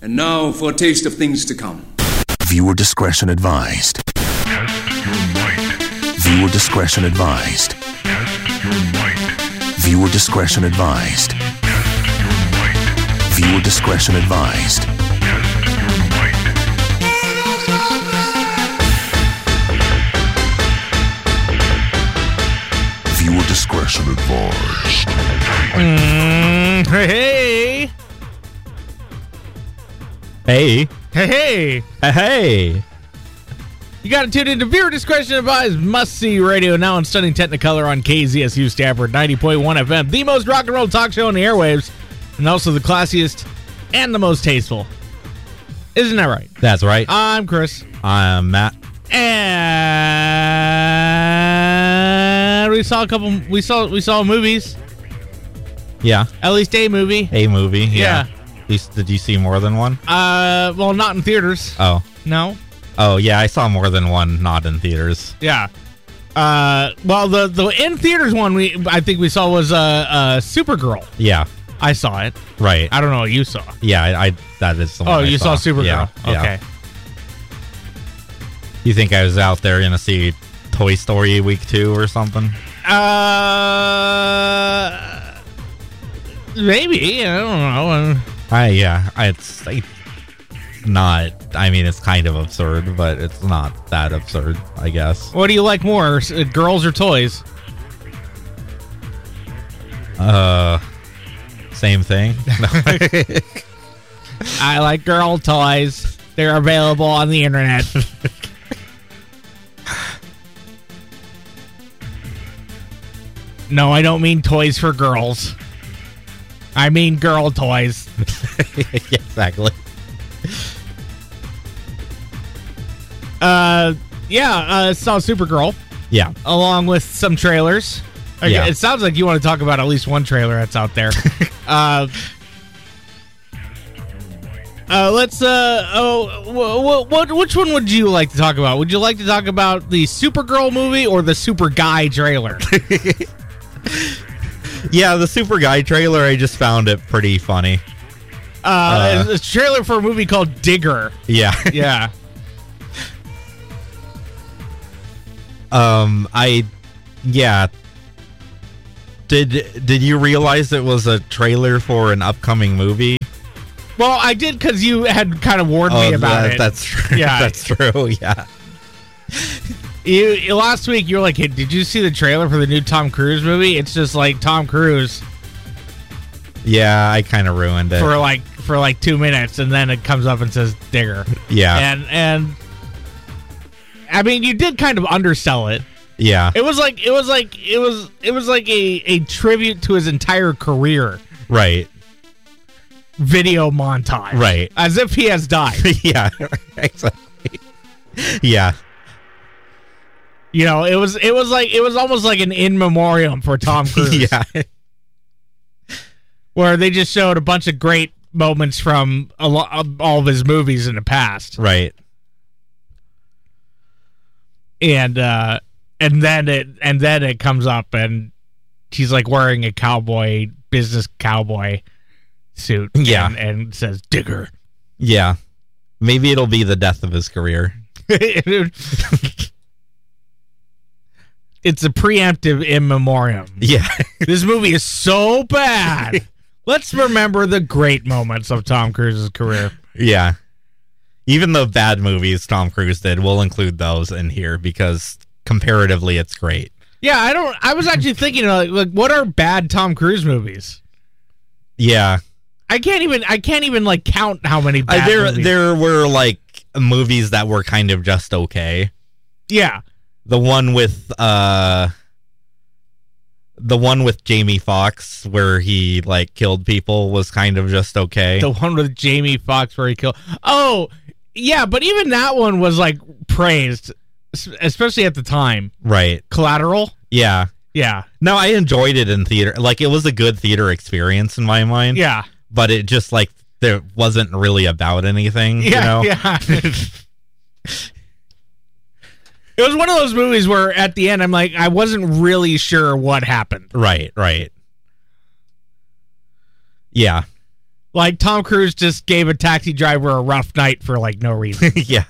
And now for a taste of things to come. Viewer discretion advised. Test your might. Viewer discretion advised. Test your might. Viewer discretion advised. Test your might. Viewer discretion advised. Test your might. Viewer discretion advised. Hey. Hey. Hey. Hey. You got to tune into Viewer Discretion Advised Must-See Radio now in stunning Technicolor on KZSU Stafford 90.1 FM, the most rock and roll talk show on the airwaves, and also the classiest and the most tasteful. Isn't that right? That's right. I'm Chris. I'm Matt. And we saw movies. Yeah. At least a movie. A movie. Yeah. Did you see more than one? Well, not in theaters. Oh. No. Oh, yeah, I saw more than one not in theaters. Yeah. Well, the in theaters one I think we saw was Supergirl. Yeah. I saw it. Right. I don't know what you saw. Yeah, that is the one Oh, I you saw Supergirl. Yeah. Okay. You think I was out there going to see Toy Story week 2 or something? Maybe. I don't know. It's not. I mean, it's kind of absurd, but it's not that absurd, I guess. What do you like more, girls or toys? Same thing. I like girl toys. They're available on the internet. No, I don't mean toys for girls. I mean girl toys. Exactly. Saw Supergirl. Yeah. Along with some trailers. Yeah. It sounds like you want to talk about at least one trailer that's out there. Which one would you like to talk about? Would you like to talk about the Supergirl movie or the Super Guy trailer? Yeah, the Super Guy trailer, I just found it pretty funny. It's a trailer for a movie called Digger. Yeah. Yeah. Did you realize it was a trailer for an upcoming movie? Well, I did because you had kind of warned me about it. That's true. Yeah. That's true. Yeah. Last week you were like, hey, did you see the trailer for the new Tom Cruise movie? It's just like Tom Cruise. Yeah, I kind of ruined it for like 2 minutes, and then it comes up and says Digger. Yeah, and I mean, you did kind of undersell it. Yeah, it was like a tribute to his entire career. Right. Video montage. Right. As if he has died. Yeah. Exactly. Yeah. You know, it was almost like an in memoriam for Tom Cruise. Yeah. Where they just showed a bunch of great moments from all of his movies in the past. Right. And then it comes up and he's like wearing a business cowboy suit. Yeah. And says Digger. Yeah. Maybe it'll be the death of his career. It's a preemptive in memoriam. Yeah. This movie is so bad. Let's remember the great moments of Tom Cruise's career. Yeah. Even the bad movies Tom Cruise did, we'll include those in here because comparatively it's great. Yeah, I was actually thinking like what are bad Tom Cruise movies? Yeah. I can't even like count how many bad movies. There were like movies that were kind of just okay. Yeah. The one with Jamie Foxx where he like killed people was kind of just okay. The one with Jamie Foxx where he killed. Oh, yeah, but even that one was like praised, especially at the time. Right. Collateral? Yeah. Yeah. No, I enjoyed it in theater. Like it was a good theater experience in my mind. Yeah. But it just like there wasn't really about anything, yeah, you know? Yeah. It was one of those movies where at the end I'm like, I wasn't really sure what happened. Right. Yeah. Like Tom Cruise just gave a taxi driver a rough night for like no reason. Yeah.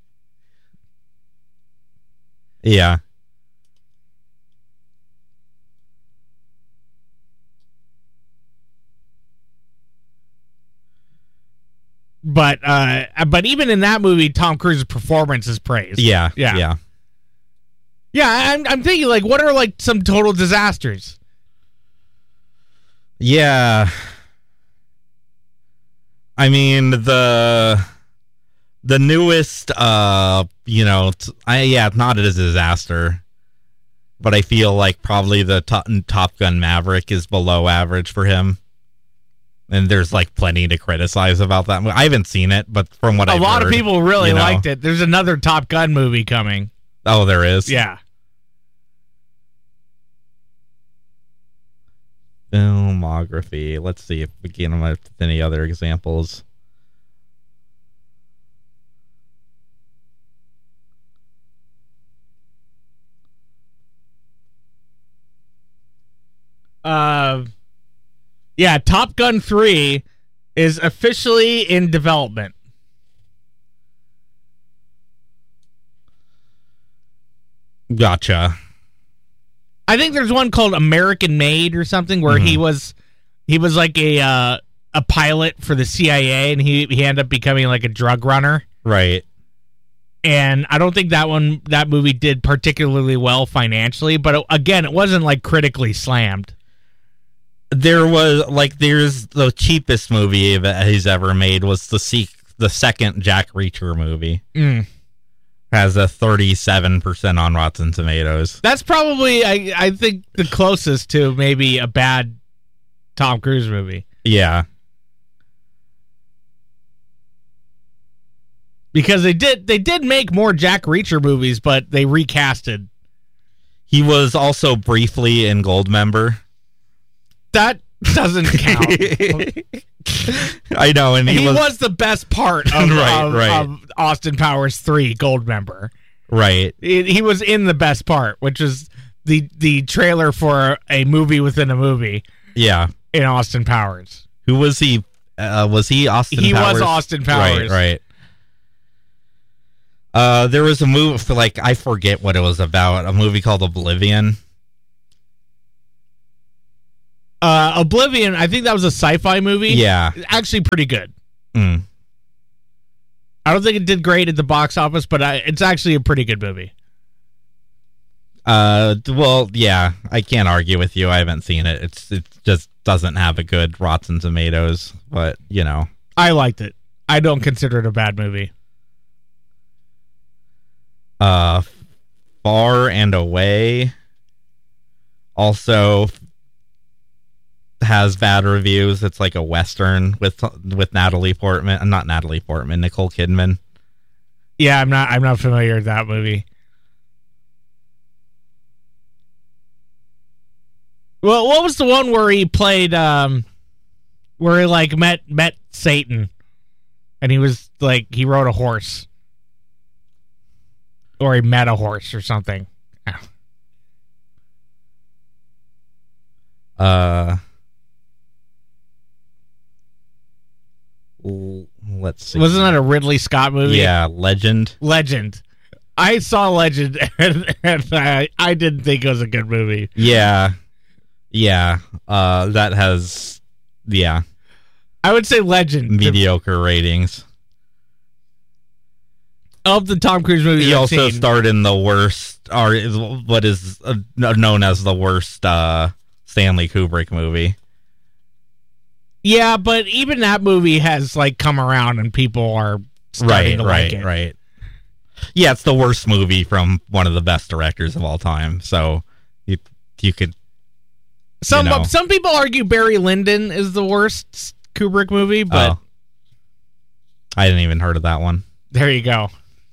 Yeah. But even in that movie, Tom Cruise's performance is praised. Yeah. Yeah. Yeah. Yeah, I'm thinking, like, what are, like, some total disasters? Yeah. I mean, the newest, it's not a disaster, but I feel like probably the Top Gun Maverick is below average for him. And there's, like, plenty to criticize about that movie. I haven't seen it, but from what I've heard... A lot of people really liked it. There's another Top Gun movie coming. Oh, there is? Yeah. Filmography. Let's see if we can come up with any other examples. Yeah, Top Gun 3 is officially in development. Gotcha. I think there's one called American Made or something where he was like a pilot for the CIA, and he ended up becoming like a drug runner. Right. And I don't think that movie did particularly well financially, but again, it wasn't like critically slammed. There's the cheapest movie that he's ever made was the second Jack Reacher movie. Has a 37% on Rotten Tomatoes. That's probably, I think, the closest to maybe a bad Tom Cruise movie. Yeah. Because they did make more Jack Reacher movies, but they recasted. He was also briefly in Goldmember. That doesn't count. I know, and he was the best part of, of Austin Powers 3 Goldmember. Right. He was in the best part, which is the trailer for a movie within a movie. Yeah. In Austin Powers. Who was he? Was he Austin Powers? He was Austin Powers. Right. There was a movie for, like, I forget what it was about, a movie called Oblivion. Oblivion, I think that was a sci-fi movie. Yeah. Actually pretty good. I don't think it did great at the box office, but it's actually a pretty good movie. Well, yeah, I can't argue with you. I haven't seen it. It just doesn't have a good Rotten Tomatoes, but, you know. I liked it. I don't consider it a bad movie. Far and Away also has bad reviews. It's like a Western with Natalie Portman. Not Natalie Portman, Nicole Kidman. Yeah, I'm not familiar with that movie. Well, what was the one where he played where he like met Satan and he was like he rode a horse? Or he met a horse or something. Let's see. Wasn't that a Ridley Scott movie? Yeah, Legend. I saw Legend, and I didn't think it was a good movie. Yeah. That has, I would say Legend. Mediocre ratings. Of the Tom Cruise movies, he also starred in the worst, or what is known as the worst Stanley Kubrick movie. Yeah, but even that movie has like come around, and people are starting to like it. Right. Yeah, it's the worst movie from one of the best directors of all time. So you could. Some people argue Barry Lyndon is the worst Kubrick movie, but I didn't even heard of that one. There you go.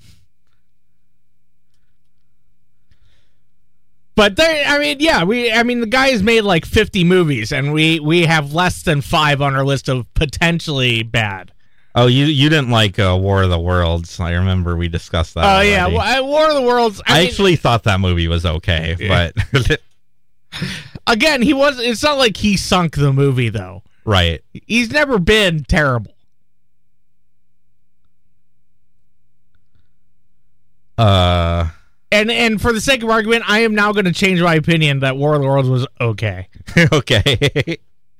But the guy has made like 50 movies, and we have less than 5 on our list of potentially bad. Oh, you didn't like War of the Worlds. I remember we discussed that. Oh, yeah. War of the Worlds. I actually thought that movie was okay, but... Again, it's not like he sunk the movie, though. Right. He's never been terrible. And for the sake of argument, I am now going to change my opinion that War of the Worlds was okay. Okay.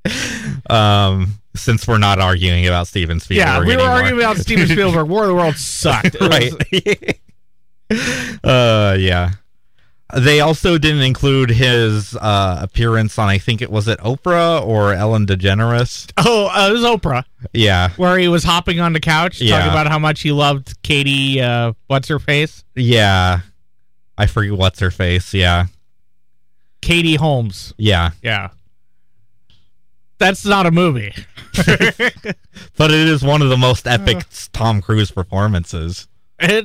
Since we're not arguing about Steven Spielberg Yeah, we were anymore. arguing about Steven Spielberg. War of the Worlds sucked. It was- Right. Yeah. They also didn't include his appearance on, I think it was Oprah or Ellen DeGeneres. it was Oprah, Yeah. where he was hopping on the couch, Yeah. talking about how much he loved Katie, what's-her-face? Yeah. I forget what's her face. Yeah. Katie Holmes. Yeah. Yeah. That's not a movie. But it is one of the most epic Tom Cruise performances. Yeah,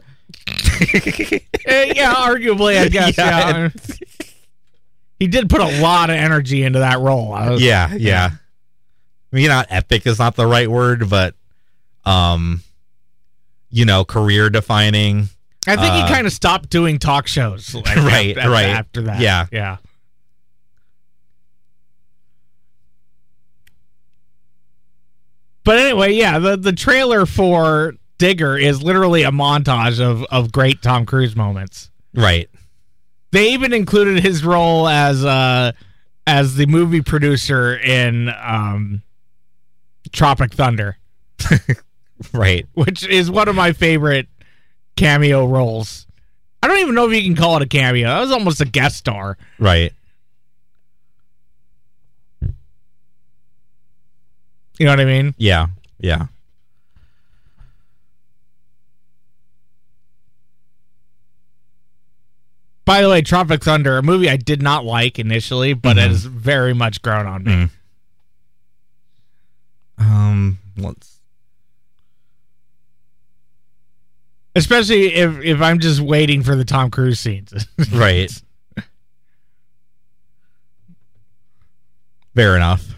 arguably, I guess. Yeah. Yeah. He did put a lot of energy into that role. Yeah. Maybe not epic is not the right word, but, career defining. I think he kind of stopped doing talk shows. Like, Right. After that. Yeah. Yeah. But anyway, yeah, the trailer for Digger is literally a montage of great Tom Cruise moments. Right. They even included his role as the movie producer in Tropic Thunder, Right. which is one of my favorite cameo roles. I don't even know if you can call it a cameo. That was almost a guest star. Right. You know what I mean? Yeah. Yeah. By the way, Tropic Thunder, a movie I did not like initially, but it has very much grown on me. Let's. Especially if I'm just waiting for the Tom Cruise scenes. Right. Fair enough.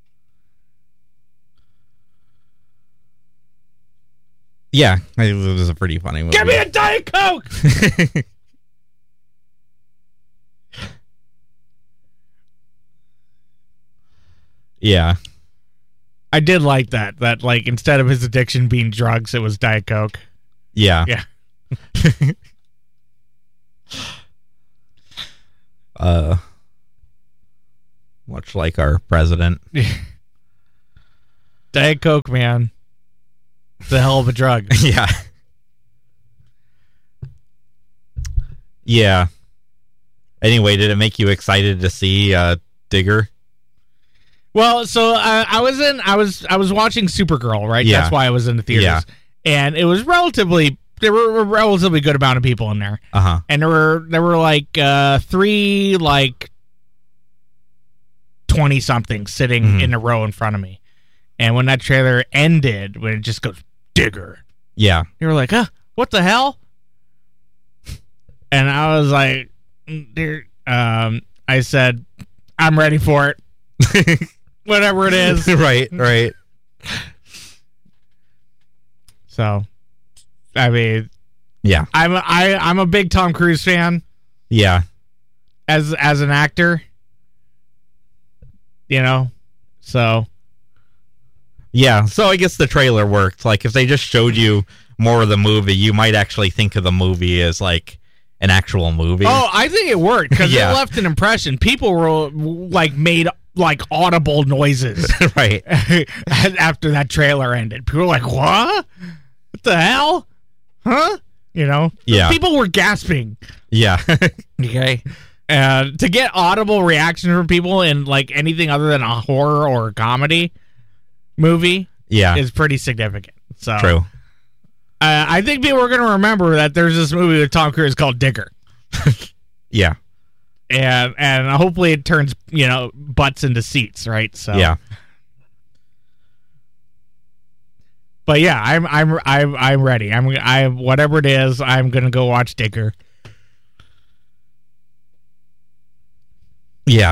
Yeah, it was a pretty funny movie. Give me a Diet Coke! Yeah. I did like that. That, like, instead of his addiction being drugs, it was Diet Coke. Yeah. Yeah. Much like our president. Diet Coke, man. It's a hell of a drug. Yeah. Yeah. Anyway, did it make you excited to see Digger? Well, so I was watching Supergirl, right? Yeah. That's why I was in the theaters. Yeah. And it was there were a relatively good amount of people in there. Uh-huh. And there were like three like 20 something sitting in a row in front of me. And when that trailer ended, when it just goes Digger, Yeah. you were like, what the hell? And I was like, I said, I'm ready for it. Whatever it is. Right. So, I mean, Yeah. I'm a big Tom Cruise fan Yeah. as an actor. You know, so Yeah. So I guess the trailer worked. Like, if they just showed you more of the movie, you might actually think of the movie as like an actual movie. Oh, I think it worked because Yeah. it left an impression. People were like made like audible noises Right. after that trailer ended. People were like, "What? What the hell? Huh?" You know? Yeah. People were gasping. Yeah. Okay. To get audible reaction from people in like anything other than a horror or a comedy movie Yeah. is pretty significant. So True. I think people are going to remember that there's this movie with Tom Cruise called Digger. Yeah. And hopefully it turns, butts into seats, right? So Yeah. But yeah, I'm ready. I'm whatever it is, I'm going to go watch Digger. Yeah.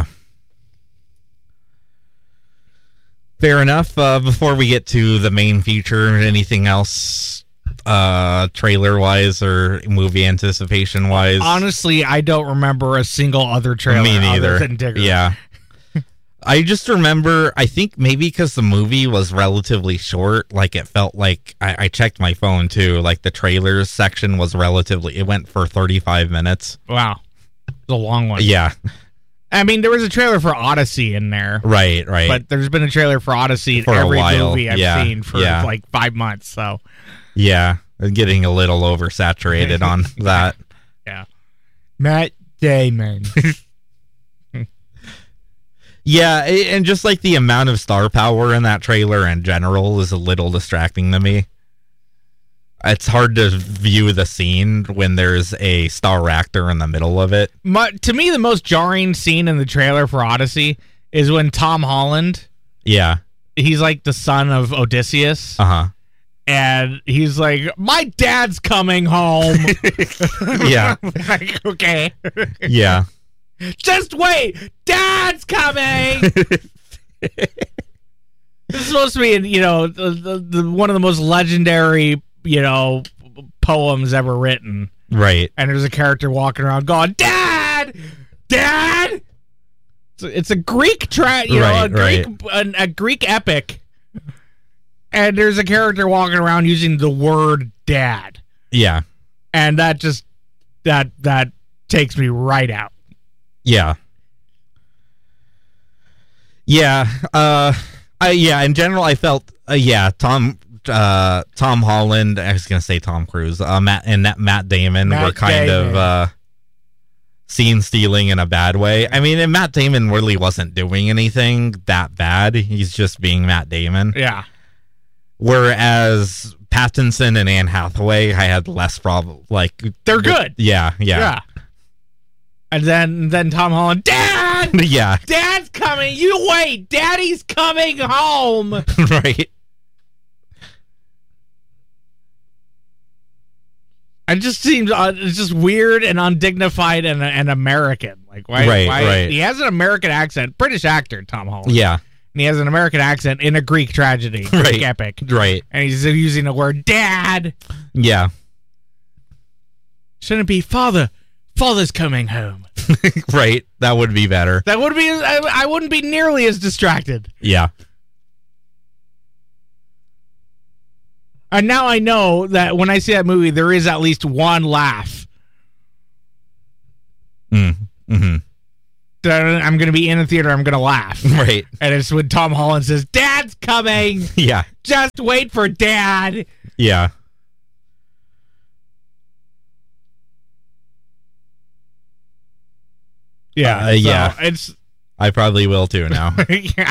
Fair enough. Before we get to the main feature, anything else trailer-wise or movie anticipation-wise? Honestly, I don't remember a single other trailer Me neither. other than Digger. Yeah. I just remember, I think maybe because the movie was relatively short, like it felt like, I checked my phone too, like the trailers section was it went for 35 minutes. Wow. It's a long one. Yeah. I mean, there was a trailer for Odyssey in there. Right. But there's been a trailer for Odyssey in For a every while, movie I've yeah, seen for yeah. like 5 months. So, Yeah. Getting a little oversaturated on that. yeah. Matt Damon. Yeah, and just like the amount of star power in that trailer in general is a little distracting to me. It's hard to view the scene when there's a star actor in the middle of it. To me, the most jarring scene in the trailer for Odyssey is when Tom Holland, Yeah. he's like the son of Odysseus, Uh-huh. and he's like, my dad's coming home. Yeah. Like, okay. Yeah. Just wait, Dad's coming. This is supposed to be, the one of the most legendary, poems ever written. Right. And there's a character walking around going, Dad, Dad. It's a Greek a Greek epic, and there's a character walking around using the word Dad, Yeah. and that just that takes me right out. Yeah. Yeah. In general, I felt, Tom Holland, I was going to say Tom Cruise, Matt Damon were kind of scene stealing in a bad way. I mean, and Matt Damon really wasn't doing anything that bad. He's just being Matt Damon. Yeah. Whereas Pattinson and Anne Hathaway, I had less problem. Like, They're good. Yeah. And then Tom Holland, Dad! Yeah. Dad's coming! You wait! Daddy's coming home! Right. It just seems it's just weird and undignified and American. Like, why? Right. He has an American accent. British actor, Tom Holland. Yeah. And he has an American accent in a Greek tragedy. Greek epic. Right. And he's using the word Dad. Yeah. Shouldn't it be Father? Father's coming home. Right. That would be better. That would be. I wouldn't be nearly as distracted. Yeah. And now I know that when I see that movie, there is at least one laugh. Mm-hmm. That I'm going to be in the theater. I'm going to laugh. Right. And it's when Tom Holland says, "Dad's coming. Yeah. Just wait for Dad." Yeah. Yeah. Yeah. It's. I probably will too now. Yeah.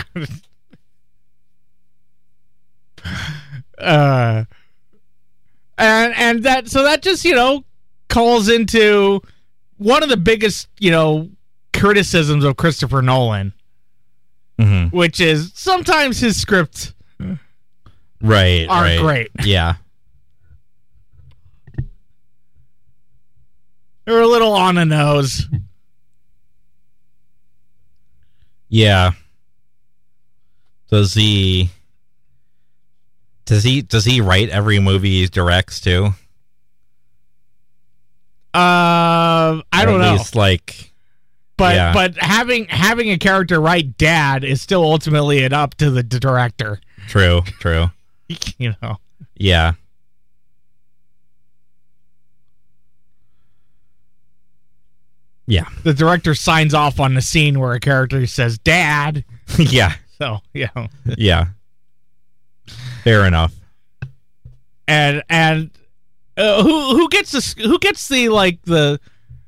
And that just calls into one of the biggest criticisms of Christopher Nolan, Mm-hmm. which is sometimes his scripts Right. aren't great. Yeah. They're a little on the nose. Yeah. Does he write every movie he directs too? I don't know. At least, like, But having a character write Dad is still ultimately up to the director. True. Yeah. Yeah. The director signs off on the scene where a character says Dad. Yeah. So, Yeah. Fair enough. and who gets the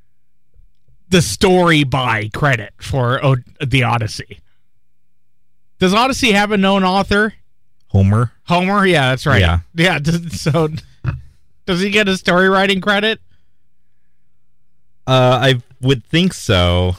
story by credit for the Odyssey? Does Odyssey have a known author? Homer? Yeah, that's right. Yeah. So does he get a story writing credit? I would think so.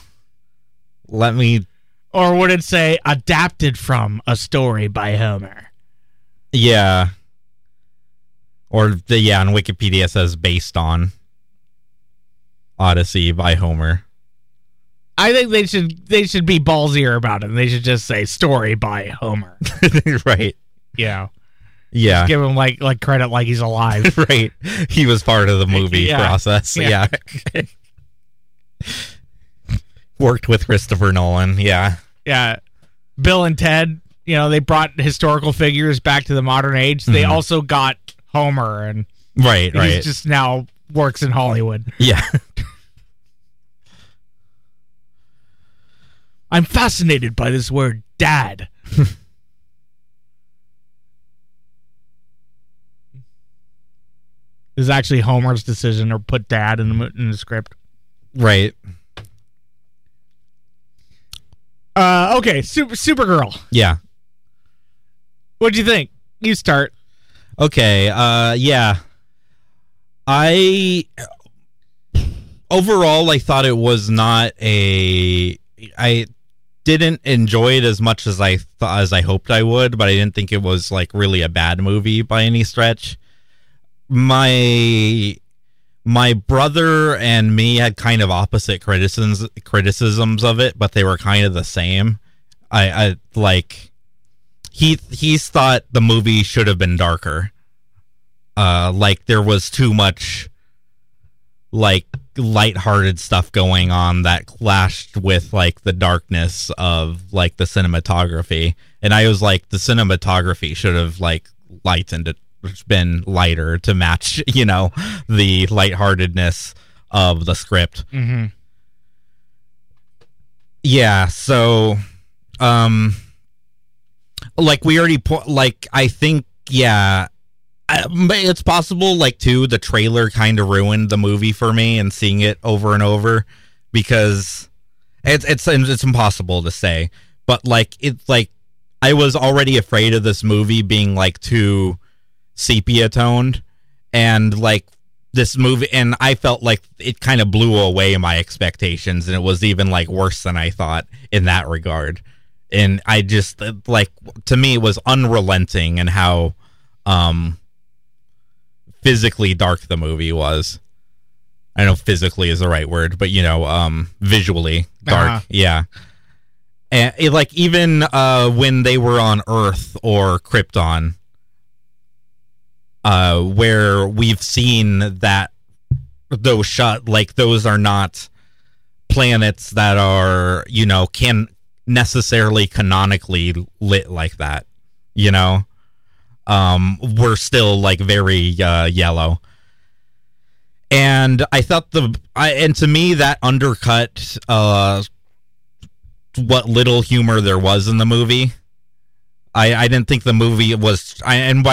Or would it say adapted from a story by Homer? Yeah. Or on Wikipedia it says based on Odyssey by Homer. I think they should be ballsier about it. They should just say story by Homer. Right. Yeah. Yeah. Give him like credit like he's alive. Right. He was part of the movie process. Yeah. Worked with Christopher Nolan. Yeah. Yeah. Bill and Ted, they brought historical figures back to the modern age. They also got Homer, and Right. he just now works in Hollywood. Yeah. I'm fascinated by this word, dad. This is actually Homer's decision to put dad in the script. Right. Okay, Supergirl. Yeah. What'd you think? You start. Okay. Yeah. Overall, I thought it was not I didn't enjoy it as much as I hoped I would, but I didn't think it was like really a bad movie by any stretch. My brother and me had kind of opposite criticisms of it, but they were kind of the same. I like he's thought the movie should have been darker. Like there was too much like lighthearted stuff going on that clashed with like the darkness of like the cinematography. And I was like, the cinematography should have like lightened it. It's been lighter to match, the lightheartedness of the script. Mm-hmm. Yeah, so, like we already I think, yeah, it's possible, like too, the trailer kind of ruined the movie for me, and seeing it over and over, because it's impossible to say, but I was already afraid of this movie being like too sepia toned, and like this movie, and I felt like it kind of blew away my expectations, and it was even like worse than I thought in that regard. And I just like, to me it was unrelenting in how physically dark the movie was. I know physically is the right word, but visually dark. Uh-huh. Yeah. And it, like, even when they were on Earth or Krypton, where we've seen that those those are not planets that are, can necessarily canonically lit like that, we're still like very yellow. And I thought and to me that undercut what little humor there was in the movie. I didn't think the movie was, and by